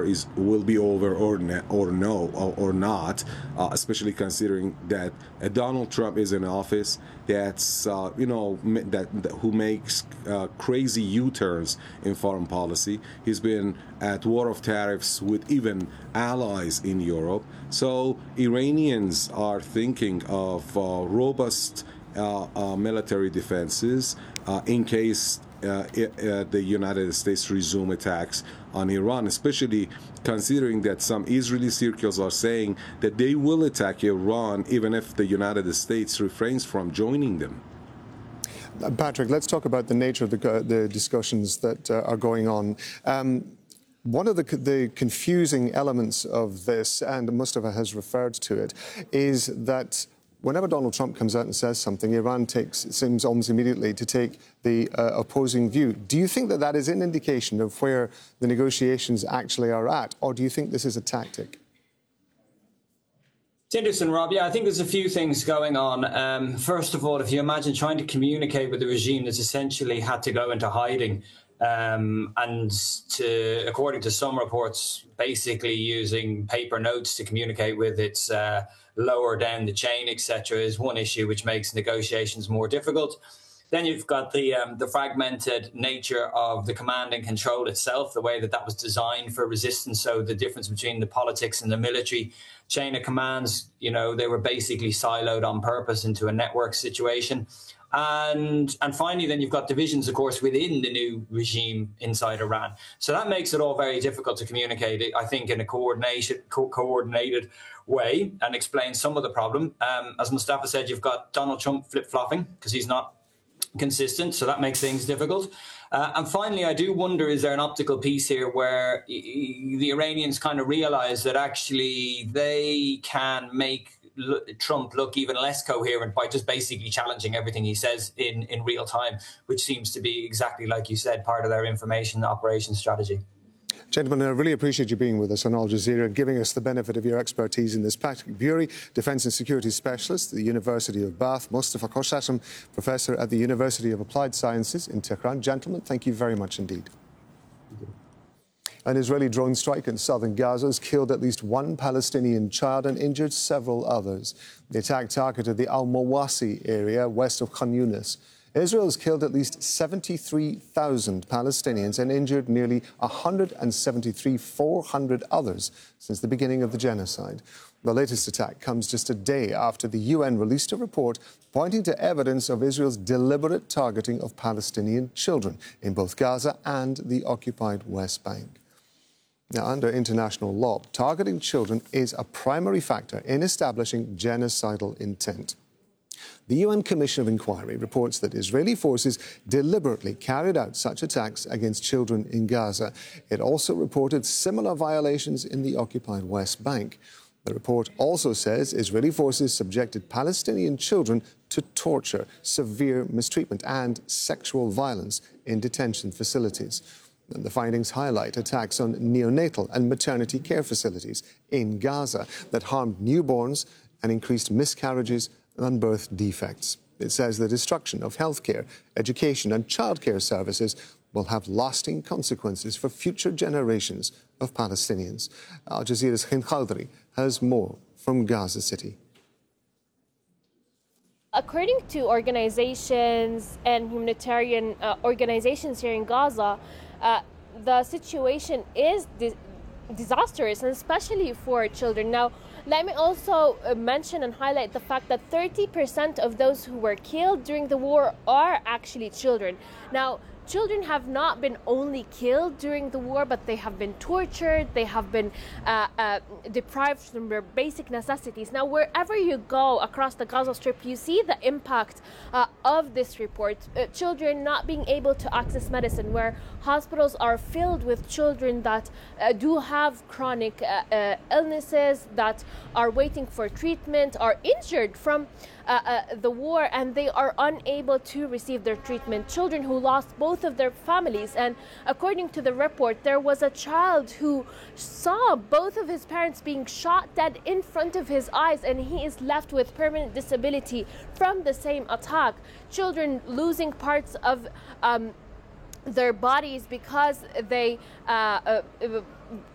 war will be over or not, especially considering that Donald Trump is in office. That's who makes crazy U-turns in foreign policy. He's been at war of tariffs with even allies in Europe. So Iranians are thinking of robust military defenses in case the United States resume attacks on Iran, especially considering that some Israeli circles are saying that they will attack Iran even if the United States refrains from joining them. Patrick, let's talk about the nature of the discussions that are going on. One of the confusing elements of this, and Mustafa has referred to it, is that whenever Donald Trump comes out and says something, Iran seems almost immediately to take the opposing view. Do you think that that is an indication of where the negotiations actually are at, or do you think this is a tactic? It's interesting, Rob. Yeah, I think there's a few things going on. First of all, if you imagine trying to communicate with the regime that's essentially had to go into hiding, and according to some reports, basically using paper notes to communicate with its lower down the chain, etc., is one issue which makes negotiations more difficult. Then you've got the fragmented nature of the command and control itself, the way that was designed for resistance. So the difference between the politics and the military chain of commands, they were basically siloed on purpose into a network situation. And finally, then you've got divisions, of course, within the new regime inside Iran. So that makes it all very difficult to communicate, I think, in a coordinated way and explain some of the problem. As Mustafa said, you've got Donald Trump flip-flopping because he's not consistent. So that makes things difficult. And finally, I do wonder, is there an optical piece here where the Iranians kind of realize that actually they can make Trump look even less coherent by just basically challenging everything he says in real time, which seems to be exactly, like you said, part of their information operations strategy. Gentlemen, I really appreciate you being with us on Al Jazeera and giving us the benefit of your expertise in this. Patrick Bury, Defence and Security Specialist at the University of Bath. Mustafa Koshatm, Professor at the University of Applied Sciences in Tehran. Gentlemen, thank you very much indeed. An Israeli drone strike in southern Gaza has killed at least one Palestinian child and injured several others. The attack targeted the Al-Mawasi area west of Khan Yunis. Israel has killed at least 73,000 Palestinians and injured nearly 173,400 others since the beginning of the genocide. The latest attack comes just a day after the UN released a report pointing to evidence of Israel's deliberate targeting of Palestinian children in both Gaza and the occupied West Bank. Now, under international law, targeting children is a primary factor in establishing genocidal intent. The UN Commission of Inquiry reports that Israeli forces deliberately carried out such attacks against children in Gaza. It also reported similar violations in the occupied West Bank. The report also says Israeli forces subjected Palestinian children to torture, severe mistreatment, and sexual violence in detention facilities. And the findings highlight attacks on neonatal and maternity care facilities in Gaza that harmed newborns and increased miscarriages and birth defects. It says the destruction of healthcare, education and childcare services will have lasting consequences for future generations of Palestinians. Al Jazeera's Hind Khaldri has more from Gaza City. According to organizations and humanitarian organizations here in Gaza, the situation is disastrous, and especially for children. Now, let me also mention and highlight the fact that 30% of those who were killed during the war are actually children. Now, children have not been only killed during the war, but they have been tortured, they have been deprived from their basic necessities. Now, wherever you go across the Gaza Strip, you see the impact of this report. Children not being able to access medicine, where hospitals are filled with children that do have chronic illnesses, that are waiting for treatment, are injured from the war, and they are unable to receive their treatment. Children who lost both of their families, and according to the report, there was a child who saw both of his parents being shot dead in front of his eyes, and he is left with permanent disability from the same attack. Children losing parts of their bodies because they